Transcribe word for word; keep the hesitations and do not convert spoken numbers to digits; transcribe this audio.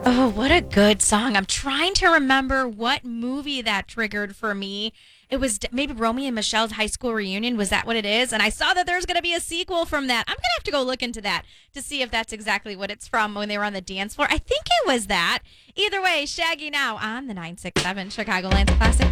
Oh, what a good song. I'm trying to remember what movie that triggered for me. It was d- maybe Romeo and Michelle's high school reunion. Was that what it is? And I saw that there's going to be a sequel from that. I'm going to have to go look into that to see if that's exactly what it's from when they were on the dance floor. I think it was that. Either way, Shaggy now on the nine six seven Chicagoland's Classic